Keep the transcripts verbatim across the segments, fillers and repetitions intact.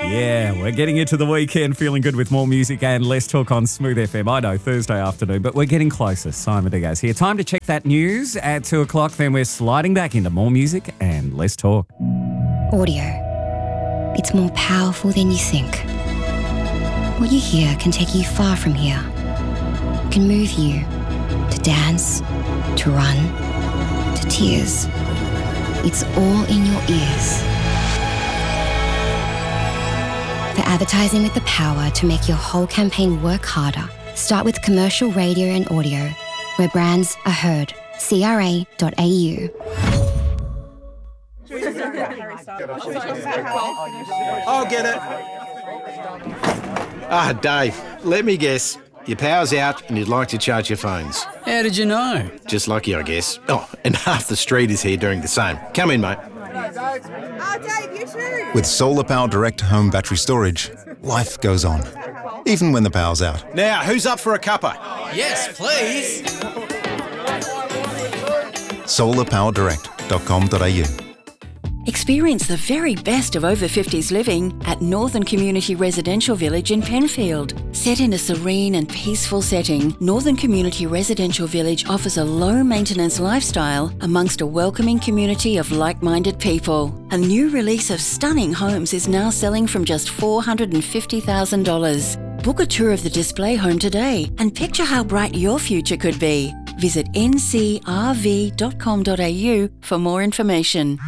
Yeah, we're getting into the weekend, feeling good with more music and less talk on Smooth F M. I know, Thursday afternoon, but we're getting closer. Simon Diggaz here. Time to check that news at two o'clock. Then we're sliding back into more music and less talk. Audio. It's more powerful than you think. What you hear can take you far from here. It can move you to dance, to run, to tears. It's all in your ears. For advertising with the power to make your whole campaign work harder, start with commercial radio and audio, where brands are heard. C R A dot A U. I'll get it. Ah, Dave, let me guess. Your power's out and you'd like to charge your phones. How did you know? Just lucky, I guess. Oh, and half the street is here doing the same. Come in, mate. With Solar Power Direct Home Battery Storage, life goes on, even when the power's out. Now, who's up for a cuppa? Yes, please. solar power direct dot com dot A U. Experience the very best of over fifties living at Northern Community Residential Village in Penfield. Set in a serene and peaceful setting, Northern Community Residential Village offers a low-maintenance lifestyle amongst a welcoming community of like-minded people. A new release of stunning homes is now selling from just four hundred fifty thousand dollars. Book a tour of the display home today and picture how bright your future could be. Visit N C R V dot com dot A U for more information.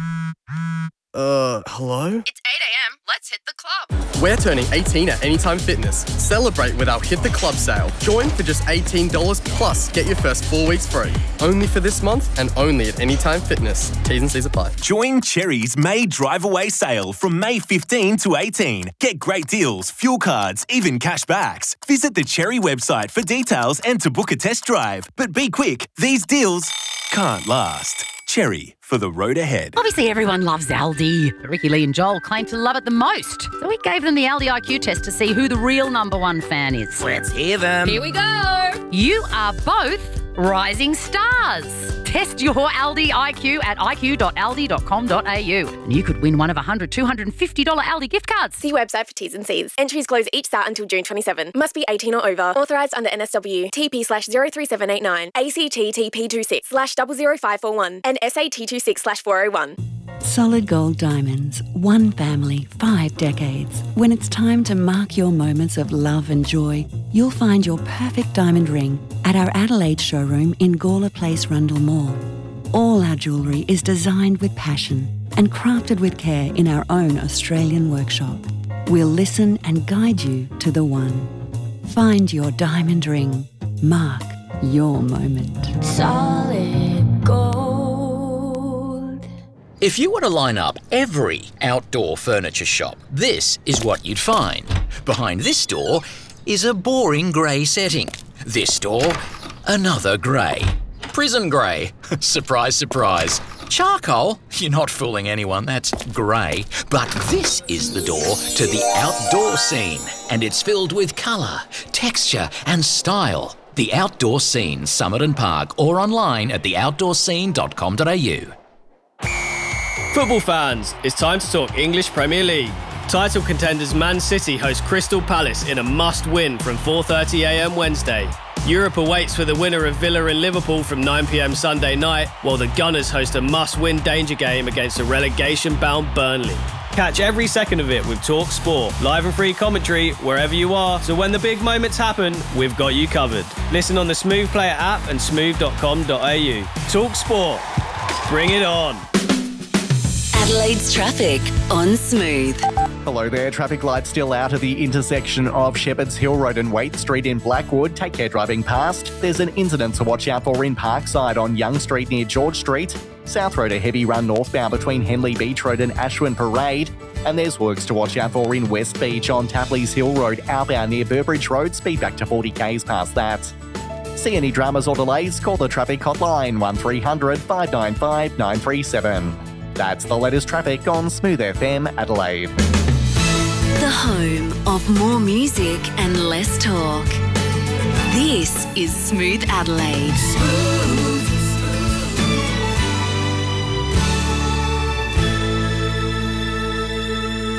Uh, hello? It's eight a.m. Let's hit the club. We're turning eighteen at Anytime Fitness. Celebrate with our Hit the Club sale. Join for just eighteen dollars plus get your first four weeks free. Only for this month and only at Anytime Fitness. T's and C's apply. Join Cherry's May Drive Away sale from May fifteenth to eighteenth. Get great deals, fuel cards, even cash backs. Visit the Cherry website for details and to book a test drive. But be quick, these deals can't last. Cherry, for the road ahead. Obviously, everyone loves Aldi. But Ricky Lee and Joel claim to love it the most. So we gave them the Aldi I Q test to see who the real number one fan is. Let's hear them. Here we go. You are both rising stars. Test your Aldi I Q at I Q dot aldi dot com dot A U. And you could win one of one hundred, two hundred fifty dollars Aldi gift cards. See website for T's and C's. Entries close each start until June twenty-seventh. Must be eighteen or over. Authorised under N S W. T P slash zero three seven eight nine. A C T T P two six slash zero zero five four one. And S A T two six slash four oh one. Solid Gold Diamonds. One family, five decades. When it's time to mark your moments of love and joy, you'll find your perfect diamond ring at our Adelaide showroom in Gawler Place, Rundle Mall. All our jewellery is designed with passion and crafted with care in our own Australian workshop. We'll listen and guide you to the one. Find your diamond ring. Mark your moment. Solid Gold. If you were to line up every outdoor furniture shop, this is what you'd find. Behind this door is a boring grey setting. This door, another grey. Prison grey. Surprise, surprise. Charcoal? You're not fooling anyone, that's grey. But this is the door to the outdoor scene, and it's filled with colour, texture and style. The Outdoor Scene, Somerton Park, or online at the outdoor scene dot com dot A U. Football fans, it's time to talk English Premier League. Title contenders Man City host Crystal Palace in a must-win from four thirty a m Wednesday. Europe awaits for the winner of Villa and Liverpool from nine p m Sunday night, while the Gunners host a must-win danger game against a relegation-bound Burnley. Catch every second of it with Talk Sport, live and free commentary wherever you are, so when the big moments happen, we've got you covered. Listen on the Smooth Player app and smooth dot com dot A U. Talk Sport. Bring it on. Adelaide's traffic on Smooth. Hello there, traffic lights still out at the intersection of Shepherds Hill Road and Waite Street in Blackwood. Take care driving past. There's an incident to watch out for in Parkside on Young Street near George Street. South Road a heavy run northbound between Henley Beach Road and Ashwin Parade. And there's works to watch out for in West Beach on Tapley's Hill Road outbound near Burbridge Road. Speed back to forty k's past that. See any dramas or delays? Call the traffic hotline one three hundred, five nine five, nine three seven. That's the latest traffic on Smooth F M Adelaide. The home of more music and less talk. This is Smooth Adelaide. Smooth.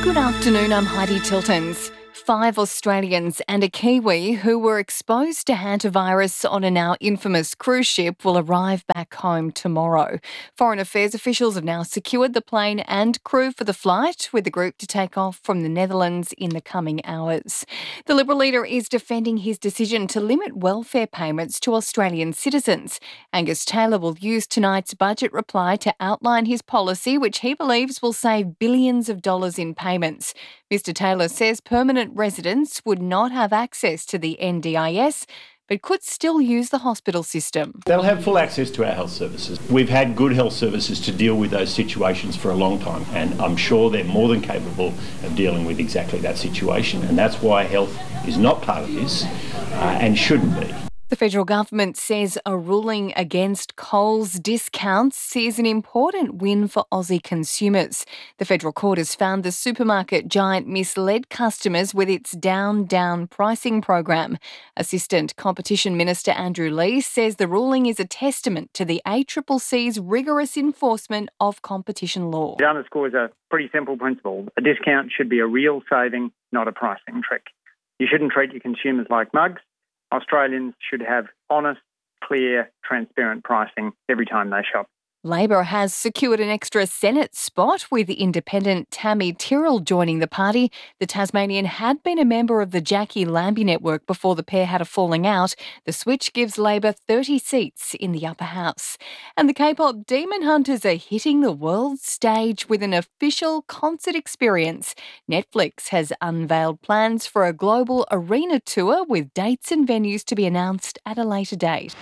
Good afternoon, I'm Heidi Tiltons. Five Australians and a Kiwi who were exposed to hantavirus on a now infamous cruise ship will arrive back home tomorrow. Foreign Affairs officials have now secured the plane and crew for the flight, with the group to take off from the Netherlands in the coming hours. The Liberal leader is defending his decision to limit welfare payments to Australian citizens. Angus Taylor will use tonight's budget reply to outline his policy, which he believes will save billions of dollars in payments. Mister Taylor says permanent residents would not have access to the N D I S, but could still use the hospital system. They'll have full access to our health services. We've had good health services to deal with those situations for a long time, and I'm sure they're more than capable of dealing with exactly that situation, and that's why health is not part of this uh, and shouldn't be. The federal government says a ruling against Coles discounts is an important win for Aussie consumers. The federal court has found the supermarket giant misled customers with its down, down pricing program. Assistant Competition Minister Andrew Lee says the ruling is a testament to the A C C C's rigorous enforcement of competition law. It underscores a pretty simple principle. A discount should be a real saving, not a pricing trick. You shouldn't treat your consumers like mugs. Australians should have honest, clear, transparent pricing every time they shop. Labor has secured an extra Senate spot, with independent Tammy Tyrrell joining the party. The Tasmanian had been a member of the Jackie Lambie network before the pair had a falling out. The switch gives Labor thirty seats in the upper house. And the K-pop Demon Hunters are hitting the world stage with an official concert experience. Netflix has unveiled plans for a global arena tour with dates and venues to be announced at a later date.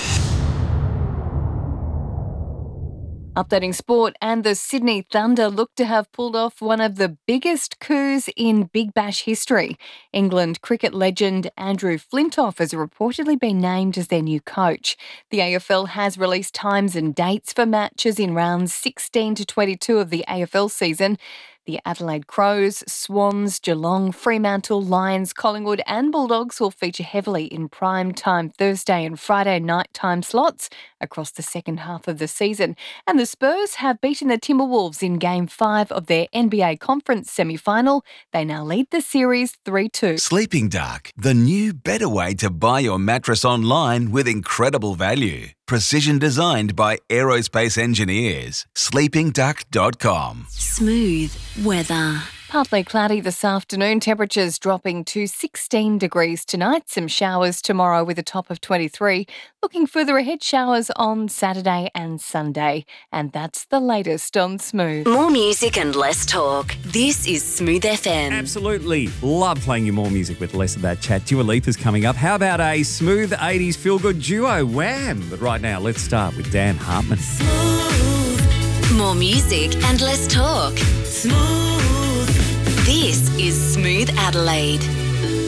Updating sport, and the Sydney Thunder look to have pulled off one of the biggest coups in Big Bash history. England cricket legend Andrew Flintoff has reportedly been named as their new coach. The A F L has released times and dates for matches in rounds sixteen to twenty-two of the A F L season. The Adelaide Crows, Swans, Geelong, Fremantle, Lions, Collingwood and Bulldogs will feature heavily in prime time Thursday and Friday night time slots across the second half of the season. And the Spurs have beaten the Timberwolves in Game five of their N B A Conference semi-final. They now lead the series three two. Sleeping Dark, the new better way to buy your mattress online with incredible value. Precision designed by aerospace engineers. sleeping duck dot com. Smooth weather. Partly cloudy this afternoon, temperatures dropping to sixteen degrees tonight. Some showers tomorrow with a top of twenty-three. Looking further ahead, showers on Saturday and Sunday. And that's the latest on Smooth. More music and less talk. This is Smooth F M. Absolutely love playing you more music with less of that chat. Dua Lipa's coming up. How about a smooth eighties feel-good duo, Wham! But right now, let's start with Dan Hartman. Smooth. More music and less talk. Smooth. This is Smooth Adelaide.